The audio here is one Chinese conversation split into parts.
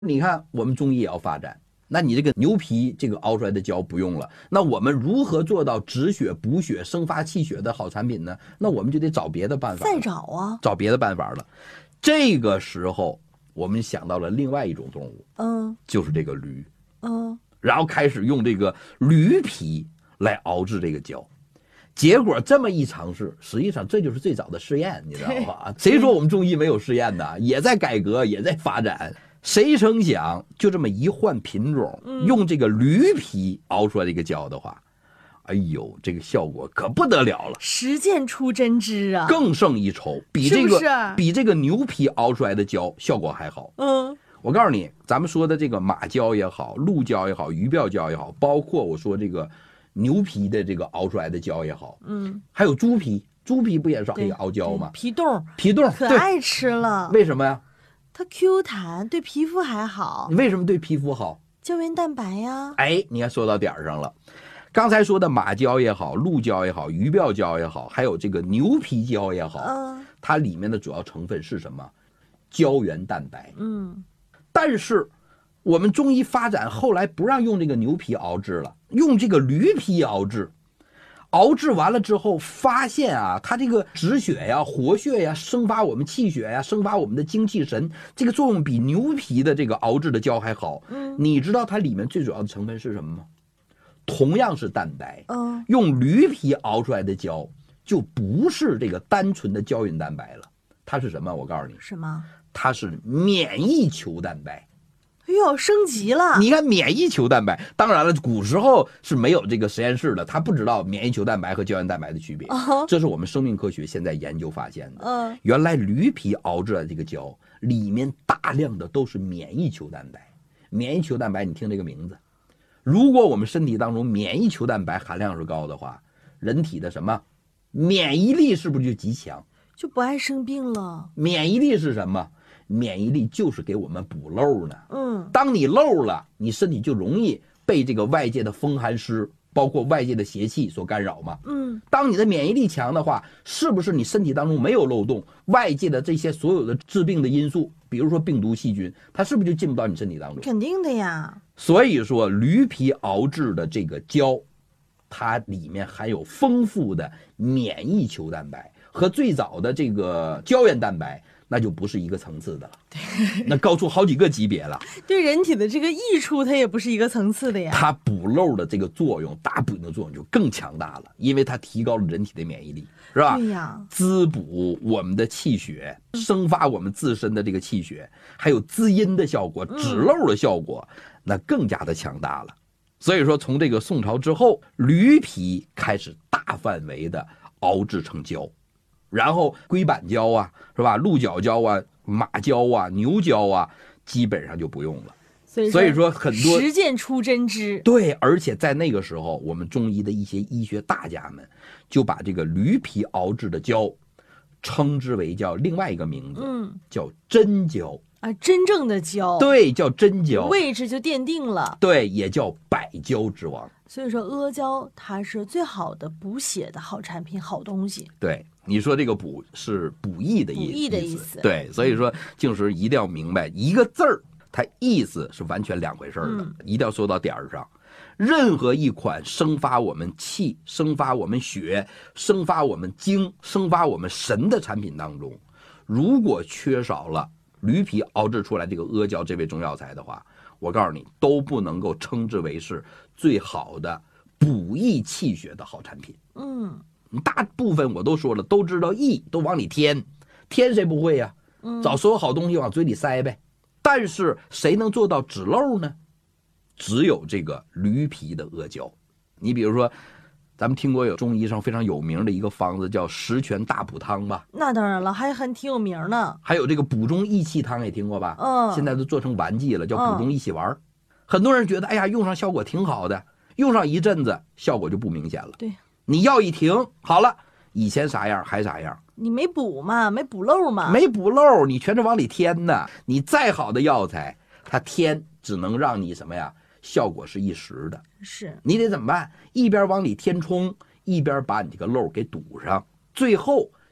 你看我们中医也要发展，那你这个牛皮这个熬出来的胶不用了，那我们如何做到止血补血生发气血的好产品呢？那我们就得找别的办法， 再找啊， 找别的办法了。这个时候我们想到了另外一种动物，就是这个驴，然后开始用这个驴皮来熬制这个胶。结果这么一尝试，实际上这就是最早的试验，你知道吧？谁说我们中医没有试验呢？也在改革，也在发展。谁成想，就这么一换品种，用这个驴皮熬出来这个胶的话，哎呦，这个效果可不得了了， 实践出真知啊， 更胜一筹，比这个牛皮熬出来的胶效果还好。我告诉你，咱们说的这个马胶也好，鹿胶也好，鱼鳔胶也好，包括我说这个牛皮的这个熬出来的胶也好，还有猪皮不也是可以熬胶吗？ 皮冻可爱吃了。 为什么呀？ 它 Q 弹，对皮肤还好。 你为什么对皮肤好？ 胶原蛋白呀。 哎，你看说到点上了。刚才说的马胶也好，鹿胶也好，鱼鳔胶也好，还有这个牛皮胶也好，它里面的主要成分是什么？胶原蛋白。但是我们中医发展后来不让用这个牛皮熬制了，用这个驴皮熬制。熬制完了之后，发现啊，它这个止血呀、活血呀、生发我们气血呀、生发我们的精气神，这个作用比牛皮的这个熬制的胶还好。你知道它里面最主要的成分是什么吗？同样是蛋白，用驴皮熬出来的胶就不是这个单纯的胶原蛋白了，它是什么？我告诉你， 什么？ 它是免疫球蛋白。 哎呦，升级了！ 你看免疫球蛋白，当然了，古时候是没有这个实验室的，他不知道免疫球蛋白和胶原蛋白的区别。这是我们生命科学现在研究发现的。原来驴皮熬制的这个胶里面大量的都是免疫球蛋白。免疫球蛋白，你听这个名字，如果我们身体当中免疫球蛋白含量是高的话，人体的什么免疫力是不是就极强？ 就不爱生病了。 免疫力是什么？免疫力就是给我们补漏呢。当你漏了，你身体就容易被这个外界的风寒湿，包括外界的邪气所干扰嘛。当你的免疫力强的话，是不是你身体当中没有漏洞，外界的这些所有的致病的因素，比如说病毒细菌，它是不是就进不到你身体当中？ 肯定的呀。 所以说驴皮熬制的这个胶，它里面含有丰富的免疫球蛋白，和最早的这个胶原蛋白那就不是一个层次的了，那高出好几个级别了。 对人体的这个益处，它也不是一个层次的呀。 它补漏的这个作用，大补的作用就更强大了，因为它提高了人体的免疫力，是吧？ 对呀， 滋补我们的气血，生发我们自身的这个气血，还有滋阴的效果，止漏的效果，那更加的强大了。所以说，从这个宋朝之后，驴皮开始大范围的熬制成胶。然后龟板胶啊，是吧？鹿角胶啊，马胶啊，牛胶啊，基本上就不用了。所以说很多实践出真知。 对，而且在那个时候，我们中医的一些医学大家们就把这个驴皮熬制的胶称之为叫另外一个名字，叫真胶啊，真正的胶。 对，叫真胶， 位置就奠定了。 对，也叫百胶之王。 所以说阿胶它是最好的补血的好产品、好东西。 对，你说这个补是补益的意思。对，所以说静时一定要明白一个字儿，它意思是完全两回事的，一定要说到点儿上。任何一款生发我们气、生发我们血、生发我们精、生发我们神的产品当中，如果缺少了驴皮熬制出来这个阿胶这味中药材的话，我告诉你都不能够称之为是最好的补益气血的好产品。大部分我都说了，都知道益都往里添谁不会呀？找所有好东西往嘴里塞呗。但是谁能做到止漏呢？只有这个驴皮的阿胶。你比如说，咱们听过有中医上非常有名的一个方子叫十全大补汤吧？ 那当然了，还挺有名呢。 还有这个补中益气汤也听过吧？现在都做成丸剂了，叫补中益气丸。很多人觉得，哎呀，用上效果挺好的，用上一阵子效果就不明显了。 对， 你药一停，好了，以前啥样还啥样。 你没补嘛，没补漏嘛， 没补漏，你全是往里添呢。你再好的药材，它添只能让你什么呀？效果是一时的。 是你得怎么办？一边往里填充，一边把你这个漏给堵上，最后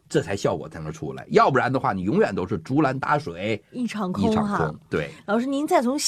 这才效果才能出来。要不然的话，你永远都是竹篮打水一场空哈。 对， 老师，您再从